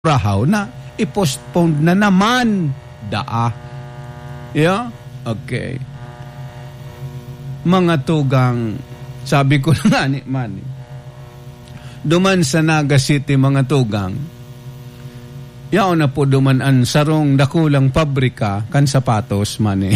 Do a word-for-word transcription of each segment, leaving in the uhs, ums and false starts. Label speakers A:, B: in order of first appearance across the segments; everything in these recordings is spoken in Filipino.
A: rahaw na i-postpone na naman daa. Yeah? Okay. Mga tugang, sabi ko na nga ni Manny, duman sa Naga City mga tugang, yaw na po duman ang sarong dakulang pabrika kan sapatos, Manny.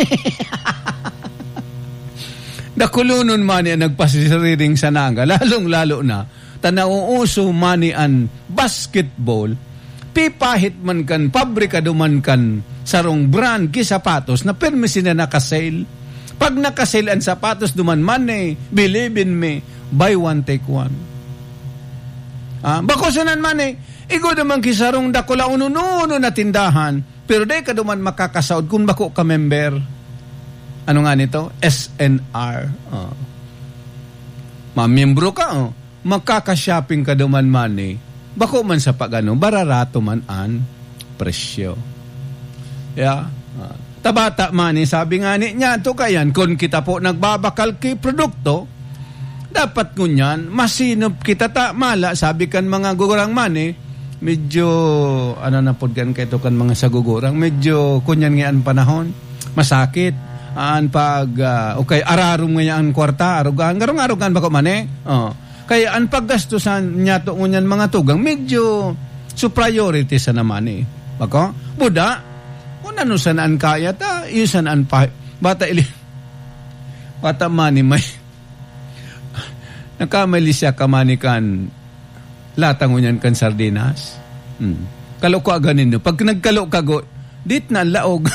A: Dakulunon, Manny, ang nagpasiriring sa Naga, lalong-lalo na, tanauuso, Manny, ang basketball, pipahit man kan, pabrika duman kan, sarong brand ki sapatos na permisin na nakasale. Pag nakasale ang sapatos duman man eh, believe in me, buy one take one. Ah, bako sanan man eh, igo naman ki sarong dakula unununo na tindahan, pero day ka duman makakasaod kung bako ka member. Ano nga nito? S N R. Oh. Mamembro ka, oh. Makaka-shopping ka duman man eh. Bako man sa pagano, bararato man an presyo. Yeah. Uh, tabata man eh, sabi nga ni niya, to kayan, kung kita po nagbabakal kay produkto, dapat kunyan, masinop kita ta, mala, sabi kan mga gugurang man eh, medyo, ano na po gan kayo kan mga sagugurang, medyo kunyan nga ang panahon, masakit, an pag, uh, okay, ararong nga ang kwarta, arugan, garong-arugan bako man eh, oh. Kaya ang paggastusan niya to ngunyan mga tugang, medyo so priority sa naman eh. Bako? Buda, kung ano sanaan kaya, ta, yun sanaan pa. Bata ili, bata mani may, nakamali siya kamanikan, latang ngunyan kan sardinas. Hmm. Kalo ko aganin no. Pag nagkalo kago, dit na laog.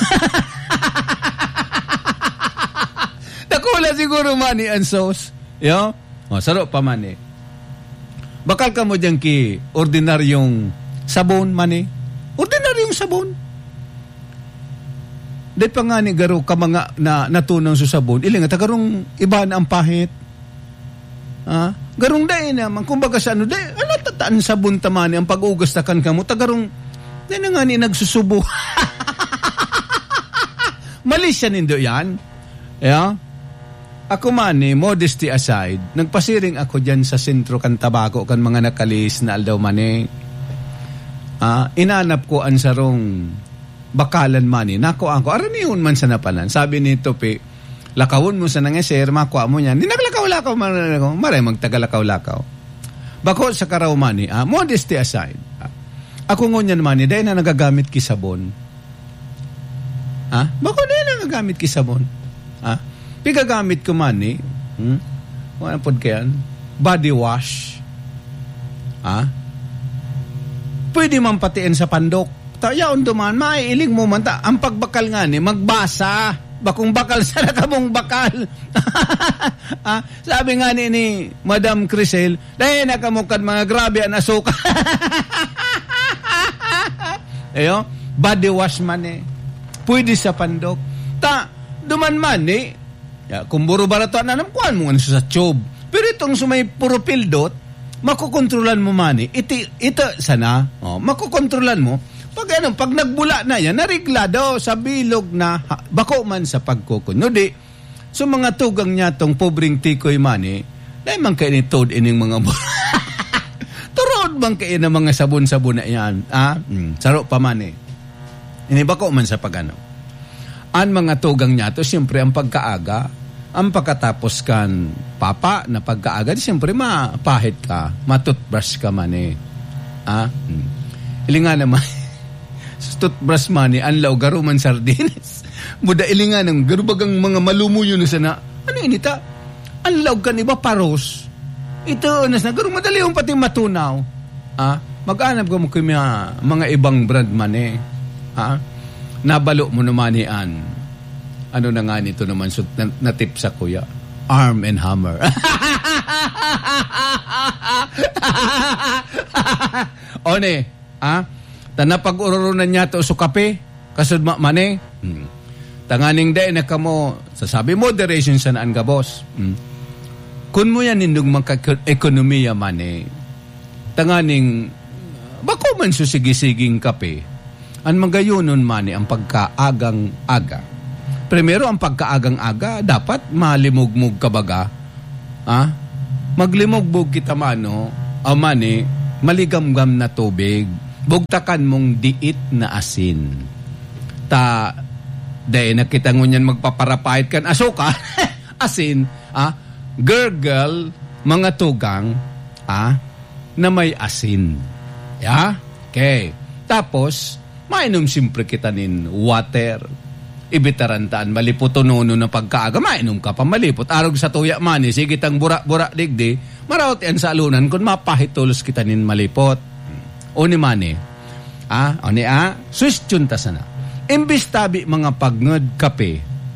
A: Nakula siguro mani ang sauce. Yo? O, saro pa man eh. Bakal ka mo dyan ki ordinaryong sabon man eh. Ordinaryong sabon. Dahil pa nga ni garo ka mga na, natunaw sa sabon, iling at garong iba na ang pahit. Ah? Garong dahil naman, kumbaga sa ano, dahil, ano tataan sabon tamani ang pag-ugas takan ka mo, tagarong, dahil na nga ni nagsusubo. Mali siya nindo yan. Yeah? Ako man eh, modesty aside, nagpasiring ako dyan sa sentro kan Tabaco kan mga nakalis na aldaw man eh. Ah, inanap ko ang sarong bakalan man eh. Nako ako, araniyon man sa napalan. Sabi ni Tope, lakawon mo sa nangeser, makuha mo yan. Ninaglakaw-lakaw man ako, maray magtagalakaw-lakaw. Bako sa karaw man eh, ah, modesty aside. Ah, ako ngunyan man eh, dahil na nagagamit ki sabon. Ah, bako dahil na nagagamit ki sabon. Ah, pigagamit ko man eh, hmm? Ano po kayan? Body wash. Ah? Pwede man patiin sa pandok. Tayaon duman, maiiling mo man ta. Ang pagbakal nga ni, magbasa. Bakong bakal sa nakamong bakal. Ah? Sabi nga ni, ni Madam Crisel, dahil nakamukad mga grabe ang asuka. Ayo, body wash man eh. Pwede sa pandok. Ta, duman man eh, ya, kung buro barato na namkuhan mo ano sa tube. Pero itong sumay puro pildot, makukontrolan mo man eh. Ito, ito sana, oh, makukontrolan mo. Pag ano, pag nagbula na yan, nariglado sa bilog na ha, bako man sa pagkukun. No di, so mga tugang niya tong pobreng tikoy man eh, dahil man kayo ni Toad ining mga turod bang kayo na mga sabon-sabon na yan. Ah? Hmm, saro pa man eh. Ini bako man sa pagano. Ang mga tugang niya to, siyempre ang pagkaaga, ang pagkatapos kan papa na pagkaaga, siyempre mapahit ka, matutbrush ka man eh. Ah? Hmm. Ilinga naman, sa toothbrush man eh, ang law, garo man sardinas. Muda ilinga ng garubagang mga malumuyo na sana, ano inita? Ang law kan iba paros. Ito, nas na, garo madali yung pati matunaw. Ah? Mag-anap ka mo kay mga, mga ibang brand man eh. Ah? Nabalo mo naman yan. Ano na nga nito naman so, na, na tip sa kuya? Arm and Hammer. O ne, ah? Tanapag-ururunan niya to so kape, kasud mane. Hmm. Tanganing day na kamo, sasabi moderation sa naan ka, boss. Hmm. Kun mo yan nindong magka-ekonomiya mane, tanganing, bako man susigisiging kape, ang magayunon mani ang pagkaagang-aga. Primero, ang pagkaagang-aga, dapat malimugmug ka baga. Ah? Maglimugmug kita mano, o mani, maligamgam na tubig. bugtakan mong diit na asin. Ta, dahil nakita nyo niyan magpaparapahit kan asukal, asin, ah, gurgle, mga tugang, ah, na may asin. Yeah? Okay. Tapos, mainom siyempre kita nin water. Ibitarantaan, malipot o nono na pagkaaga, mainom ka pa malipot. Arog sa tuya mani, sige tang bura-bura digdi, marawat yan sa alunan kung mapahit tulos kita nin malipot. O ni mani, ah, o ni ah, swistyon ta sana. Imbis tabi mga pagngad kape,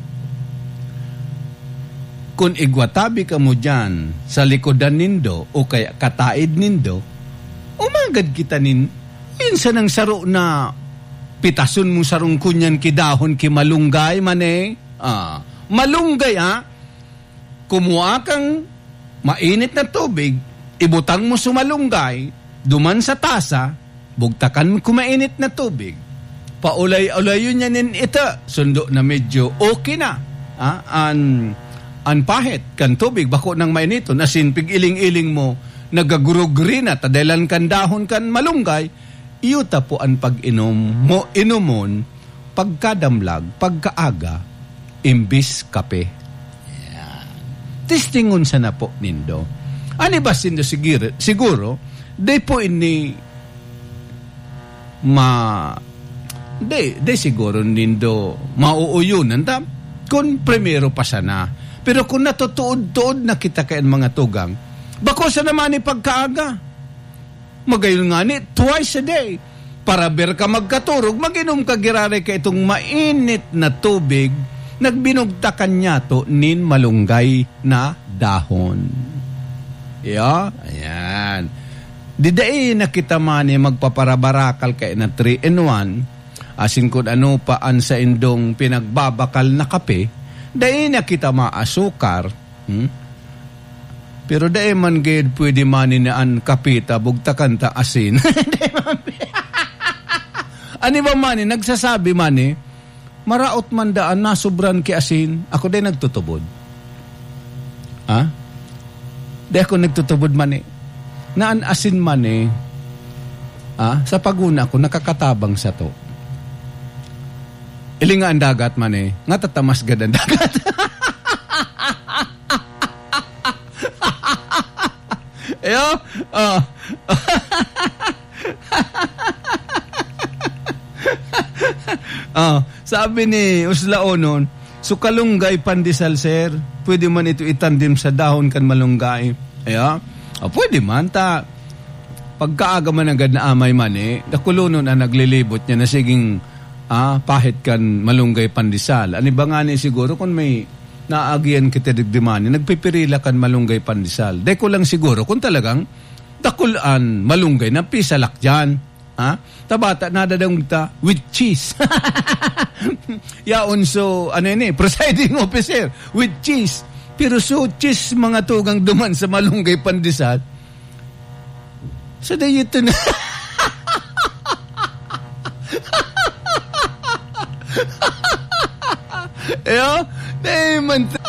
A: kung igwatabi ka mo dyan sa likodan nindo o kaya kataid nindo, umagad kita nin, minsan ang saro na pitason mo sarong kunyan kidahon ki malunggay mane. Ah, malunggay ah. Kumuha kang mainit na tubig, ibutang mo sa malunggay, duman sa tasa, bugtakan mo kumainit na tubig. Paulay-ulay yun yan ita. Sundo na medyo okay na. Ah, an, an pahit kan tubig, bako nang mainiton, asin pig iling-iling mo, nagagurugri na, tadalan kan dahon kan malunggay, iyuta po ang pag-inom mo, inumon, pagkadamlag, pagkaaga, imbis kape. Yeah. Tistingon sa na po nindo. Ani ba sindo siguro, siguro, day po ini ma, day, day siguro nindo mauuyunan ta, kung primero pa sana. Pero kung natutuod-tuod na kita kayan mga tugang, bako sa naman ni pagkaaga. Magayon nga ni, twice a day. Para ber ka magkaturog, mag-inom ka girare ka itong mainit na tubig, nagbinugtakan niya to nin malunggay na dahon. Yeah? Ayan. Diday na kita mani magpaparabarakal kay na three in one, asin kung ano paan sa indong pinagbabakal na kape, dahi na kita maasukar, hmm? Pero dahi man gayad pwede mani na an kapita, bugtakan ta asin. Ani ba mani, nagsasabi mani, maraot man daan na sobran ki asin, ako dahi nagtutubod. Ha? Dahi ako nagtutubod mani. Naan asin mani, ha? Sa paguna ko, nakakatabang sa to. Ili nga ang dagat mani, nga tatamas gad ang dagat. Ayo, oh. Oh, sabi ni Uslaonon, so kalunggay pandesal sir, pwede man ito itandim sa dahon kan malunggay. Ayo, oh, pwede man ta. Pagkaaga man agad na amay man eh, dakulunon ang naglilibot niya na siging ah, pahit kan malunggay pandesal. Ani ba nga ni siguro kung may naagyan kita digdimani, nagpipirila kan malunggay pandesal. Dahil ko lang siguro kung talagang dakulan malunggay na pisalak dyan. Ha? Tabata nadadang ta with cheese. Yaon so, ano yun eh, presiding officer, with cheese. Pero so, cheese mga tugang duman sa malunggay pandesal. So, dahil ito na. Ayo, dahil man